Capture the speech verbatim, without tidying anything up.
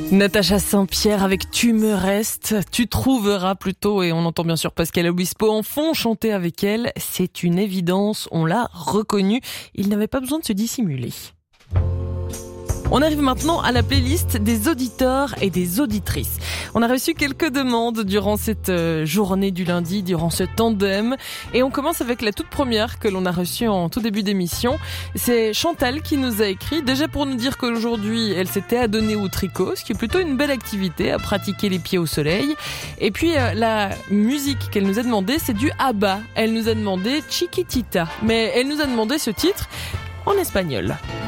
Natacha Saint-Pierre avec Tu me restes, tu trouveras plutôt, et on entend bien sûr Pascal Obispo en fond chanter avec elle. C'est une évidence, on l'a reconnu. Il n'avait pas besoin de se dissimuler. On arrive maintenant à la playlist des auditeurs et des auditrices. On a reçu quelques demandes durant cette journée du lundi, durant ce tandem. Et on commence avec la toute première que l'on a reçue en tout début d'émission. C'est Chantal qui nous a écrit, déjà pour nous dire qu'aujourd'hui, elle s'était adonnée au tricot, ce qui est plutôt une belle activité, à pratiquer les pieds au soleil. Et puis, euh, la musique qu'elle nous a demandé, c'est du ABBA. Elle nous a demandé Chiquitita. Mais elle nous a demandé ce titre en espagnol.